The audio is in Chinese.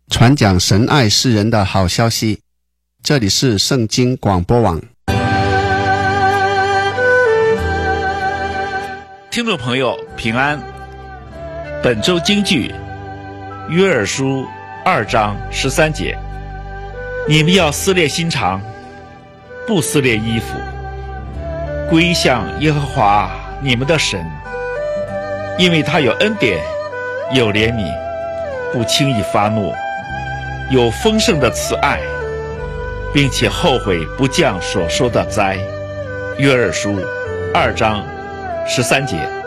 传讲神爱世人的好消息，这里是圣经广播网。 听众朋友平安，本周金句约珥书2章13节，你们要撕裂心肠，不撕裂衣服，归向耶和华你们的神，因为他有恩典，有怜悯，不轻易发怒，有丰盛的慈爱，并且后悔不降所说的灾。约珥书2章13节。